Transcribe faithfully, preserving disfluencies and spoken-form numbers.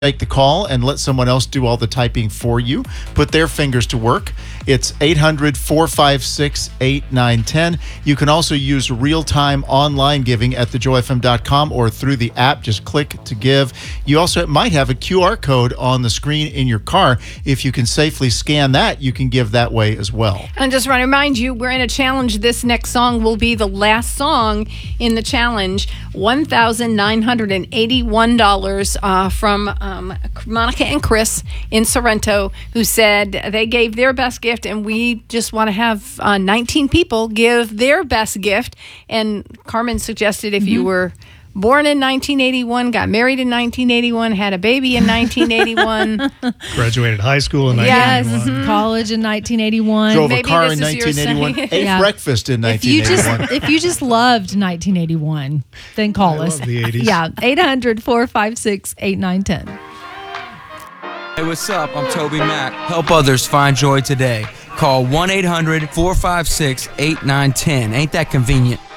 make the call and let someone else do all the typing for you, put their fingers to work. It's eight hundred, four five six, eight nine one zero. You can also use real-time online giving at the joy f m dot com or through the app. Just click to give. You also might have a Q R code on the screen in your car. If you can safely scan that, you can give that way as well. And just want to remind you, we're in a challenge. This next song will be the last song in the challenge. one thousand nine hundred eighty-one dollars uh, from um, Monica and Chris in Sorrento, who said they gave their best gift, and we just want to have uh, nineteen people give their best gift. And Carmen suggested if mm-hmm. you were born in nineteen eighty-one, got married in nineteen eighty-one, had a baby in nineteen eighty-one. Graduated high school in yes. nineteen eighty-one. Mm-hmm. College in nineteen eighty-one. Drove Maybe a car this in is your nineteen eighty-one. saying. Ate Yeah. breakfast in If you nineteen eighty-one. just if you just loved nineteen eighty-one, then call I us. love the eighties. Yeah, eight hundred, four five six, eight nine one zero. Hey, what's up? I'm Toby Mack. Help others find joy today. Call one eight hundred, four five six, eight nine one zero. Ain't that convenient?